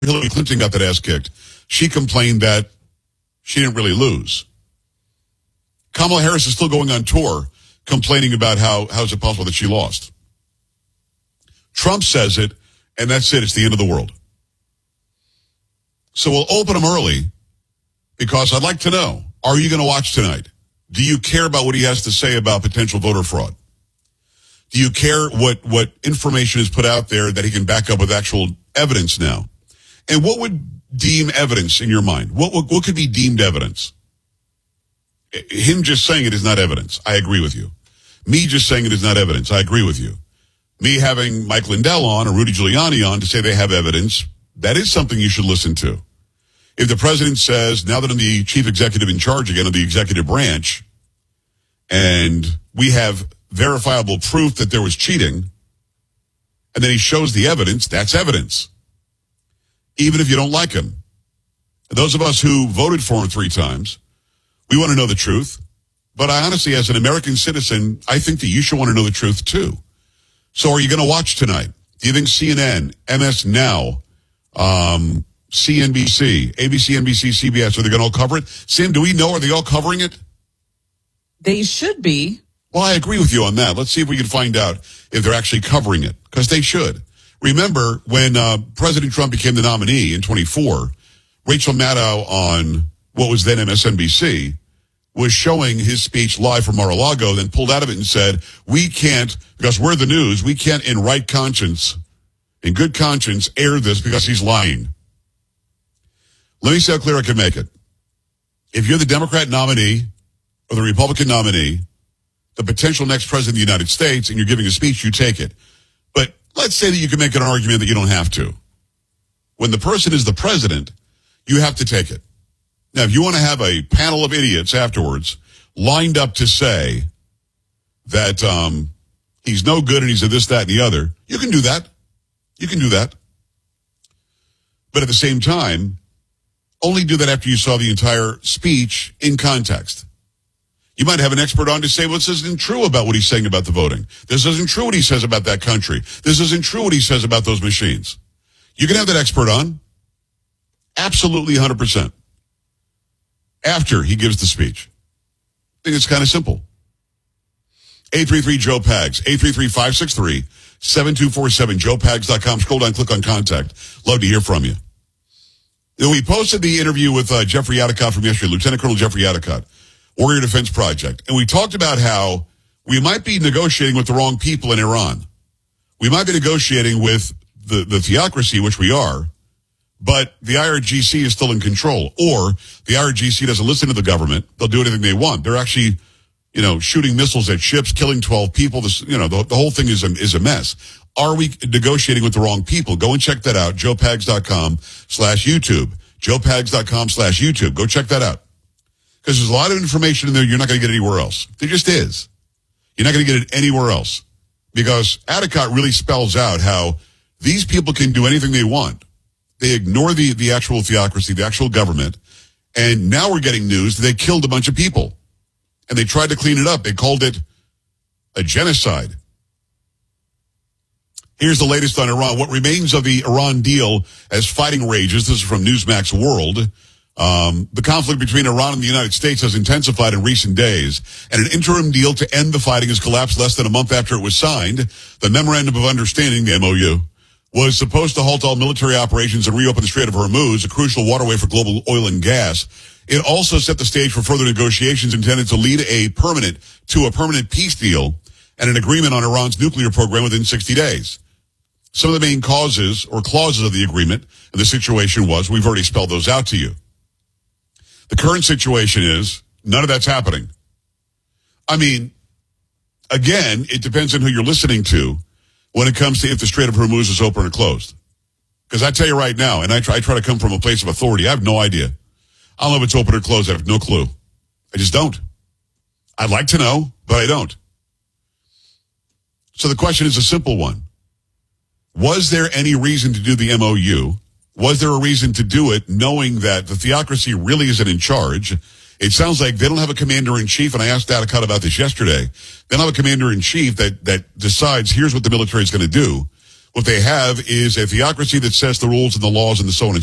Hillary Clinton got that ass kicked, she complained that she didn't really lose. Kamala Harris is still going on tour complaining about how is it possible that she lost. Trump says it, and that's it. It's the end of the world. So we'll open them early because I'd like to know, are you going to watch tonight? Do you care about what he has to say about potential voter fraud? Do you care what information is put out there that he can back up with actual evidence now? And what would deem evidence in your mind? What could be deemed evidence? Him just saying it is not evidence. I agree with you. Me just saying it is not evidence. I agree with you. Me having Mike Lindell on or Rudy Giuliani on to say they have evidence, that is something you should listen to. If the president says, now that I'm the chief executive in charge again of the executive branch, and we have verifiable proof that there was cheating, and then he shows the evidence, that's evidence. Even if you don't like him. And those of us who voted for him 3 times, we want to know the truth. But I honestly, as an American citizen, I think that you should want to know the truth too. So are you going to watch tonight? Do you think CNN, MS Now, CNBC, ABC, NBC, CBS, are they going to all cover it? Sam, do we know, are they all covering it? They should be. Well, I agree with you on that. Let's see if we can find out if they're actually covering it, because they should. Remember, when President Trump became the nominee in 24, Rachel Maddow on what was then MSNBC was showing his speech live from Mar-a-Lago, then pulled out of it and said, we can't, because we're the news, we can't in right conscience, in good conscience, air this because he's lying. Let me see how clear I can make it. If you're the Democrat nominee or the Republican nominee, the potential next president of the United States, and you're giving a speech, you take it. But let's say that you can make an argument that you don't have to. When the person is the president, you have to take it. Now, if you want to have a panel of idiots afterwards lined up to say that he's no good and he's a this, that, and the other, you can do that. You can do that. But at the same time, only do that after you saw the entire speech in context. You might have an expert on to say, well, this isn't true about what he's saying about the voting. This isn't true what he says about that country. This isn't true what he says about those machines. You can have that expert on. Absolutely 100%. After he gives the speech. I think it's kind of simple. 833-JOE-PAGS, 833-563-7247, joepags.com. Scroll down, click on contact. Love to hear from you. We posted the interview with Jeffrey Adicott from yesterday, Lieutenant Colonel Jeffrey Adicott, Warrior Defense Project. And we talked about how we might be negotiating with the wrong people in Iran. We might be negotiating with the theocracy, which we are, but the IRGC is still in control. Or the IRGC doesn't listen to the government. They'll do anything they want. They're actually, shooting missiles at ships, killing 12 people. This, the whole thing is a mess. Are we negotiating with the wrong people? Go and check that out. joepags.com/YouTube. joepags.com/YouTube. Go check that out. Because there's a lot of information in there you're not going to get anywhere else. There just is. You're not going to get it anywhere else. Because Adicott really spells out how these people can do anything they want. They ignore the actual theocracy, the actual government. And now we're getting news that they killed a bunch of people. And they tried to clean it up. They called it a genocide. Here's the latest on Iran. What remains of the Iran deal as fighting rages. This is from Newsmax World. The conflict between Iran and the United States has intensified in recent days, and an interim deal to end the fighting has collapsed less than a month after it was signed. The Memorandum of Understanding, the MOU, was supposed to halt all military operations and reopen the Strait of Hormuz, a crucial waterway for global oil and gas. It also set the stage for further negotiations intended to lead to a permanent peace deal and an agreement on Iran's nuclear program within 60 days. Some of the main causes or clauses of the agreement and the situation was, we've already spelled those out to you. The current situation is none of that's happening. I mean, again, it depends on who you're listening to when it comes to if the Strait of Hormuz is open or closed. Because I tell you right now, and I try to come from a place of authority, I have no idea. I don't know if it's open or closed. I have no clue. I just don't. I'd like to know, but I don't. So the question is a simple one. Was there any reason to do the MOU? Was there a reason to do it knowing that the theocracy really isn't in charge? It sounds like they don't have a commander-in-chief, and I asked Adicott about this yesterday. They don't have a commander-in-chief that decides here's what the military is going to do. What they have is a theocracy that sets the rules and the laws and the so on and